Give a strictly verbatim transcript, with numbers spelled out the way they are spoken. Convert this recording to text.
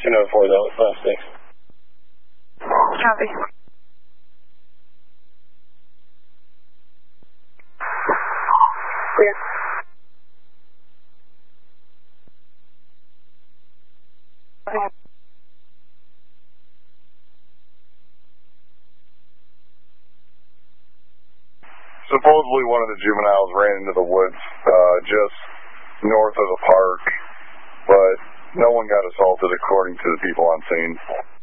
two oh four, though, it's last six. Copy. Clear. Okay. Supposedly one of the juveniles ran into the woods uh, just north of the park, but no one got assaulted according to the people on scene.